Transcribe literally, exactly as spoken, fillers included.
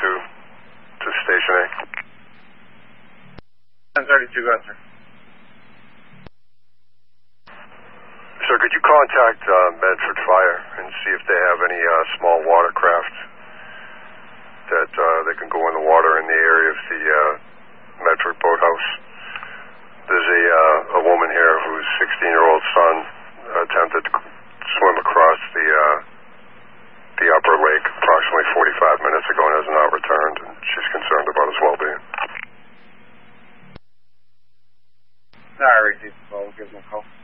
thirty-two to Station A. ten thirty-two, go ahead, sir. Sir, could you contact uh, Medford Fire and see if they have any uh, small watercraft that uh, they can go in the water in the area of the uh, Medford Boathouse? There's a, uh, a woman here whose sixteen-year-old son attempted to swim across the uh, the upper lake approximately forty-five minutes ago and has not returned, and she's concerned about his well-being. All right, Ricky. Well, we'll give him a call.